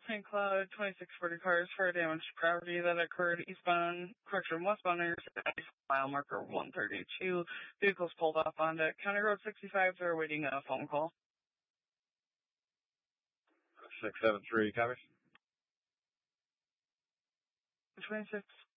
St. Cloud, 2640 cars, fire damage to property that occurred westbound interstate, mile marker 132. Vehicles pulled off onto County Road 65. They're awaiting a phone call. 673, copy. 26